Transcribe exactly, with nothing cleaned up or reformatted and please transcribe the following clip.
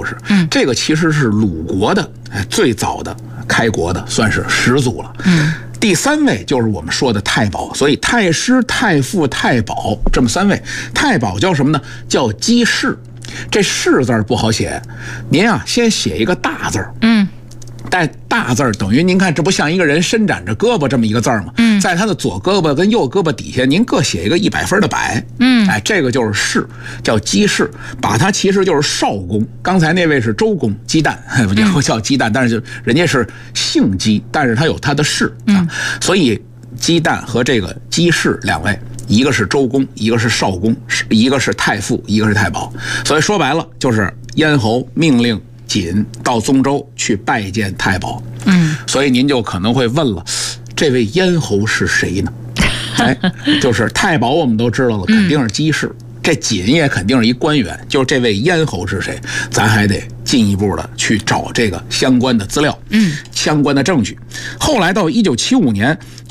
事。嗯，这个其实是鲁国的最早的开国的算是始祖了。嗯。第三位就是我们说的太保，所以太师、太傅、太保这么三位。太保叫什么呢？叫姬氏。这氏字不好写，您啊先写一个大字。嗯。带大字儿等于您看，这不像一个人伸展着胳膊这么一个字儿吗？嗯，在他的左胳膊跟右胳膊底下，您各写一个一百分的百。嗯，哎，这个就是氏，叫姬氏，把他其实就是少公。刚才那位是周公姬旦，不叫姬旦，但是就人家是姓姬，但是他有他的氏啊，所以姬旦和这个姬氏两位。一个是周公，一个是少公，一个是太傅，一个是太保。所以说白了，就是咽喉命令瑾到宗周去拜见太保。嗯，所以您就可能会问了，这位咽喉是谁呢？哎，就是太保，我们都知道了，肯定是姬氏。这瑾也肯定是一官员，就是这位咽喉是谁，咱还得进一步的去找这个相关的资料，嗯，相关的证据。后来到一九七五年。